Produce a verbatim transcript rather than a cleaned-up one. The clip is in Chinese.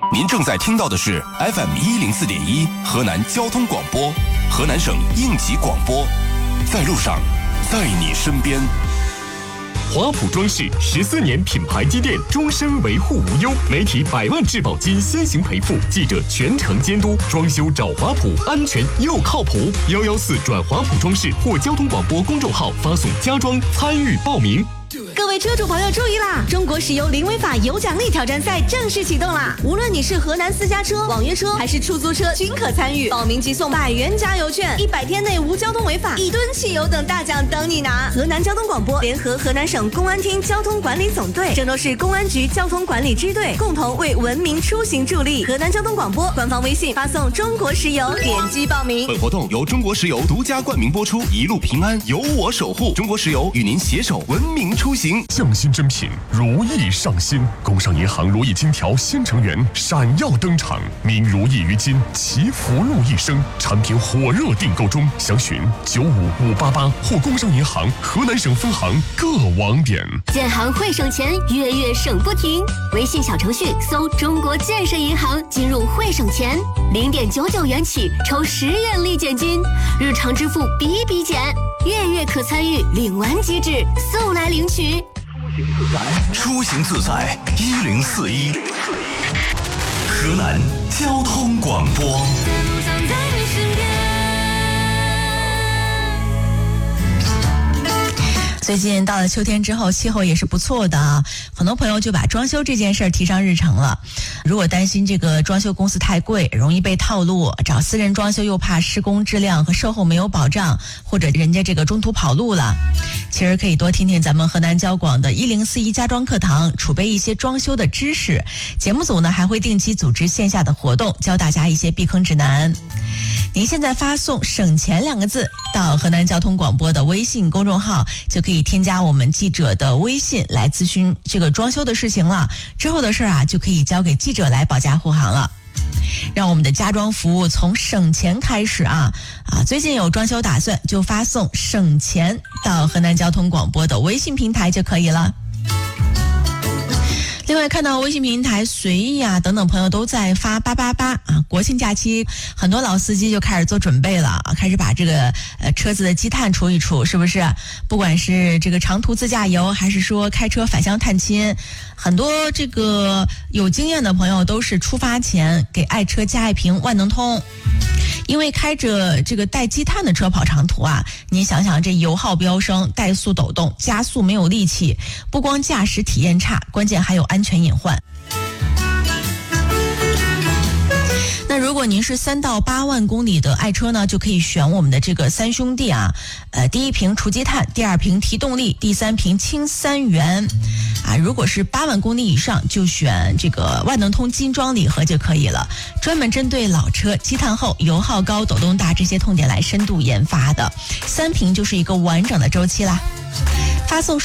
您正在听到的是 F M 一零四点一河南交通广播，河南省应急广播，在路上，在你身边。 华普装饰十四年品牌积淀，终身维护无忧，媒体百万质保金先行赔付，记者全程监督，装修找华普，安全又靠谱。幺幺四转华普装饰或交通广播公众号发送家装参与报名。 各位车主朋友注意啦！中国石油零违法有奖励挑战赛正式启动啦！无论你是河南私家车、网约车还是出租车，均可参与。报名即送百元加油券，一百天内无交通违法，一吨汽油等大奖等你拿。河南交通广播联合河南省公安厅交通管理总队、郑州市公安局交通管理支队共同为文明出行助力。河南交通广播官方微信发送中国石油，点击报名。 本活动由中国石油独家冠名播出，一路平安由我守护。中国石油与您携手文明出行。 匠心珍品，如意上新。工商银行如意金条新成员闪耀登场，名如意于今，祈福禄一生。产品火热订购中，详询九五五八八或工商银行河南省分行各网点。 建行会省钱，月月省不停。微信小程序搜中国建设银行，进入会省钱，零点九九元起抽十元立减金，日常支付笔笔减，月月可参与领完即止，速来领取。 出行自在一零四一，河南交通广播。 最近到了秋天之后，气候也是不错的啊，很多朋友就把装修这件事儿提上日程了。如果担心这个装修公司太贵，容易被套路，找私人装修又怕施工质量和售后没有保障，或者人家这个中途跑路了，其实可以多听听咱们河南交广的一零四一家装课堂，储备一些装修的知识。节目组呢还会定期组织线下的活动，教大家一些避坑指南。您现在发送省钱两个字到河南交通广播的微信公众号，就可以添加我们记者的微信来咨询这个装修的事情了。之后的事儿啊，就可以交给记者来保驾护航了。让我们的家装服务从省钱开始啊啊！最近有装修打算，就发送省钱到河南交通广播的微信平台就可以了。另外看到微信平台随意啊等等朋友都在发八八八啊，国庆假期很多老司机就开始做准备了啊，开始把这个呃车子的积碳除一除，是不是？不管是这个长途自驾游，还是说开车返乡探亲，很多这个有经验的朋友都是出发前给爱车加一瓶万能通。因为开着这个带积碳的车跑长途啊，你想想这油耗飙升，怠速抖动，加速没有力气，不光驾驶体验差，关键还有安全隐患。那如果您是三到八万公里的爱车呢，就可以选我们的这个三兄弟啊，呃，第一瓶除积碳，第二瓶提动力，第三瓶氢三元啊。如果是八万公里以上，就选这个万能通金装礼盒就可以了，专门针对老车积碳厚、油耗高、抖动大这些痛点来深度研发的，三瓶就是一个完整的周期啦。发送